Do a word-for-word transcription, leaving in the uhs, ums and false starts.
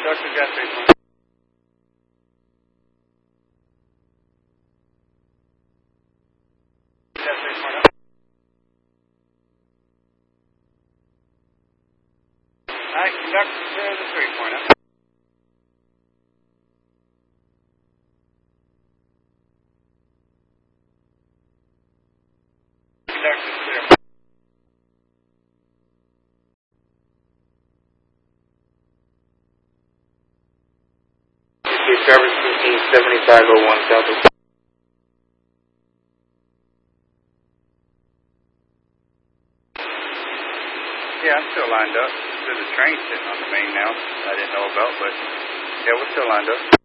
Conductor got three point. Got three point up. Alright, conductor clear the three point up. Conductor clear. Traverse fifteen seventy-five oh one South. Yeah, I'm still lined up. There's a train sitting on the main now I didn't know about, but yeah, we're still lined up.